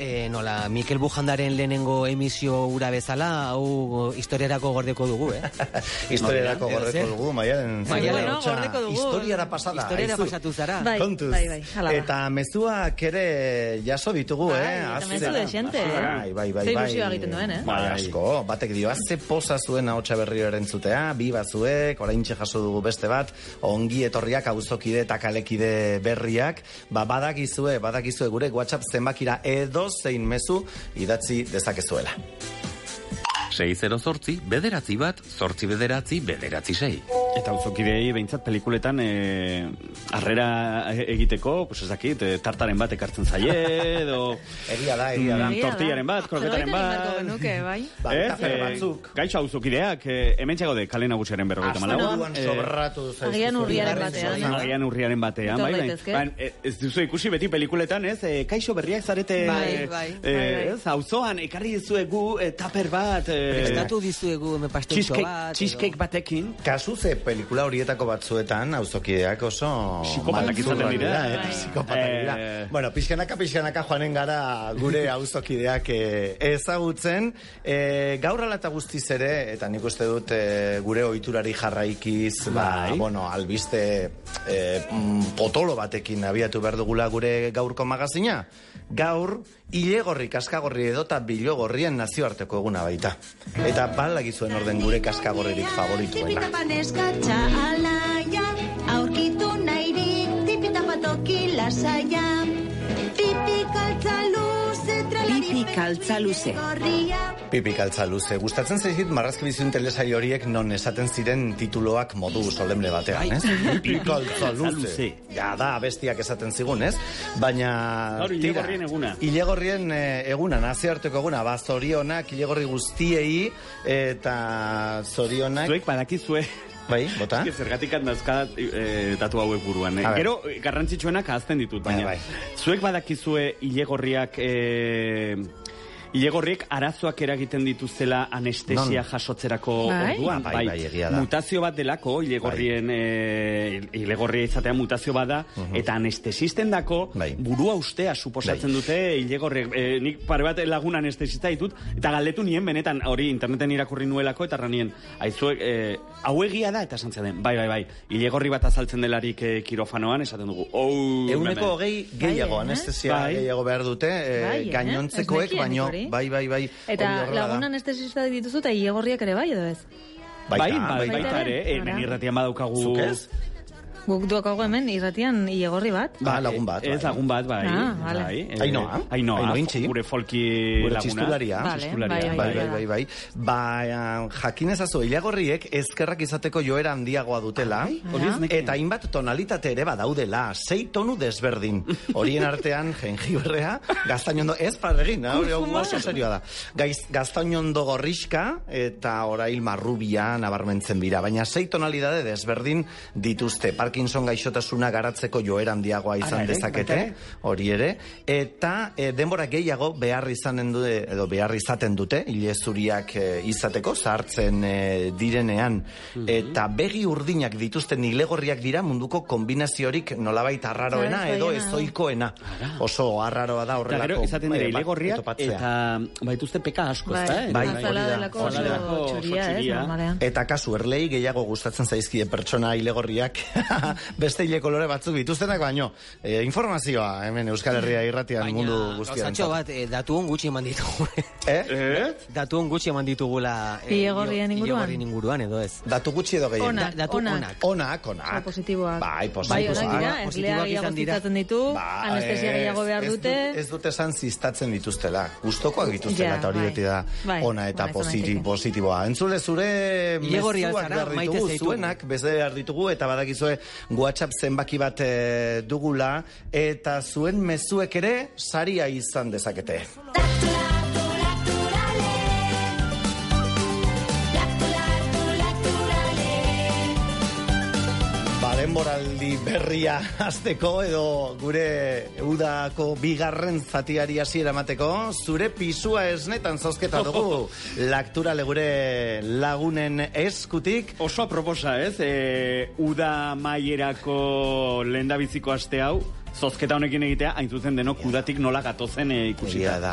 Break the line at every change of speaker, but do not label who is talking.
nola Mikel Bujandaren lehenengo emisio ura bezala, hau historiarako gordeko dugu,
Historiarako gordeko dugu, Maialen.
Gordeko dugu.
Historiara pasada.
Historiara pasatu zara.
Bai.
Eta mezuak ere jaso ditugu,
Eta mezu de xente,
Bai.
Ze ilusioa egiten duen,
Asko, batek dio, ze poza zuen ahotsa berriro erentzutea, bi bazuek, oraintxe jaso dugu beste bat, ongi etorriak auzokide eta kalekide berriak, badakizue gure WhatsApp zenbakira edo zein mezu idatzi dezakezuela.
608 bederatzi bat, 8 bederatzi bederatzi 6.
Eta auzokidei behintzat pelikuletan harrera egiteko, pues ez dakit, tartaren bat ekartzen zaie, edo...
Egia da.
Tortillaren bat, kroketaren bat... Gaixo auzokideak, hemen txegode, kale nagusiaren 54.
Asteburuan sobratu zaizu.
Agian
urriaren batean. Bai. Ez duzu ikusi beti pelikuletan, ez? Kaixo berriak zarete...
Bai.
Auzoan, ekarri dizuegu taper bat...
Prestatu dizuegu pasteltxo bat...
Cheesecake batekin.
Kasu ze pelikula horietako batzuetan, auzokideak oso...
Psikopatak izaten dira.
Psikopatak dira. Bueno, pixkanaka joanen gara gure auzokideak ezagutzen. Gaur ala eta guztiz ere, eta nik uste dut gure ohiturari jarraikiz, albiste potolo batekin abiatu behar dugula gure gaurko magazina. Gaur, ilegorri, kaskagorri edota bilogorrien nazioarteko eguna baita. Eta balagizuen orden gure kaskagorririk favorituena.
Aurkitu nahirik, tipitapatoki lasaia.
Pipi kaltza luze. Gustatzen zaizkit marrazki bizun telesail horiek non esaten ziren tituloak modu solemne batean, ez? Pipi kaltza luze. Ja da, bestiak esaten zigun, ez? Baina...
Ilegorrien eguna.
Ilegorrien eguna, nazioarteko eguna. Zorionak, ilegorri guztiei, eta zorionak...
Zuek badakizue...
Bai, bota?
Zergatik handazkat datu hauek buruan. Gero, garrantzitsuenak ahazten ditut, baina. Zuek badakizue ilegorriek arazoak eragiten dituztela anestesia jasotzerako orduan.
Bai, egia da.
Mutazio bat delako, ilegorria izatea mutazio bada, eta anestesisten dako burua ustea suposatzen dute ilegorriek. Nik pare bat lagun anestesista ditut, eta galdetu nien benetan, hori interneten irakurri nuelako, eta ranien, aizuek, hau egia da, eta esan zen, bai, ilegorri bat azaltzen delarik kirofanoan, esaten dugu,
Euneko gehiago anestesia gehiago behar dute, gainontzekoek, baino, bai.
Eta lagun anestesista dituzu eta ilegorriak ere bai, edo ez?
Baita ere, hemen irratian badaukagu...
Zuk ez?
Guk duakago hemen irratian ilegorri bat.
Lagun bat.
Ez lagun bat, bai. Ainoa, gure folki laguna.
Bai. Jakin ezazu, ilegorriek ezkerrak izateko joera handiagoa dutela, eta hainbat tonalitate ere badaudela, 6 tonu desberdin. Horien artean, jengibrea, gaztainondo, ez parregin, oso serioa da. Gaztainondo gorriska, eta orail marrubia nabarmentzen bira, baina 6 tonalidade desberdin dituzte. Parkinson gaixotasuna garatzeko joera handiagoa izan dezakete, hori ere, eta denbora gehiago behar izaten dute, ilezuriak izateko, zahartzen direnean, eta begi urdinak dituzten ilegorriak dira munduko kombinaziorik nolabait arraroena edo ezoikoena. Oso arraroa da horrelako
izaten dira ilegorriak eta baituzte peka asko,
eta kasu erlei gehiago gustatzen zaizkie pertsona ilegorriak beste hile kolore batzuk dituztenak, baino informazioa hemen Euskal Herria irratian mundu guztian.
Gauzatxo bat, datuon gutxi eman ditugu. Datuon gutxi eman ditugula
ilegorrien
inguruan, edo ez?
Datu gutxi edo gehien?
Datu onak.
Positiboak.
Bai, positiboak.
Erlea gehiago zistatzen ditu, anestesia gehiago behar dute.
Ez dute esan zistatzen dituztela. Gustokoak dituztela, eta hori beti da ona eta positiboa. Entzule zure mezuak behar ditugu, zuenak behar ditugu, eta badakizue WhatsApp zenbaki bat dugula, eta zuen mezuek ere saria izan dezakete. Denboraldi berria hasteko edo gure udako bigarren zatiari hasiera emateko, zure pisua esnetan zozketa dugu Lakturale gure lagunen eskutik.
Oso proposa, ez? Uda maierako lehendabiziko aste hau, zozketa honekin egitea, hain zuzen denok udatik nola gatozen ikusi da.